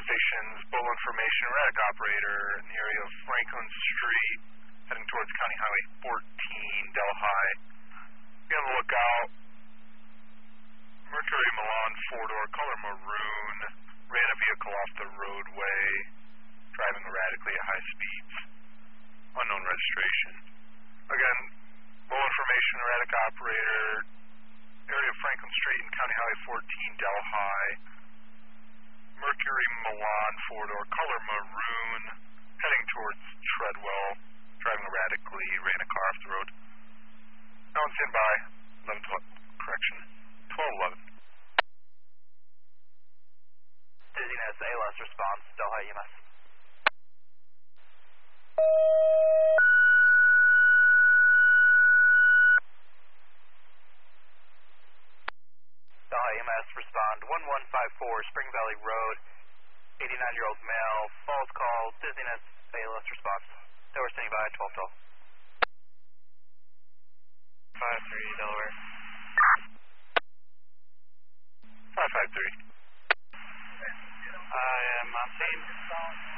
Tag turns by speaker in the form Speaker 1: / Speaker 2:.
Speaker 1: stations, Bowl information, erratic operator in the area of Franklin Street, heading towards County Highway 14, Delhi. Be on the lookout. Mercury Milan 4-door, color maroon, ran a vehicle off the roadway, driving erratically at high speeds, unknown registration. Again, Bowl information, erratic operator, area of Franklin Street and County Highway 14, Delhi. Mercury Milan 4-door, color maroon, heading towards Treadwell, driving erratically, ran a car off the road. Now on standby, 1211.
Speaker 2: Dizziness, ALS response, Delhi EMS. Delhi EMS respond 1154 Spring Valley Road, 89-year-old male, falls call, dizziness, ALS response. They were standing by 1212.
Speaker 1: 5-3, Delaware. 553.
Speaker 2: I am on scene.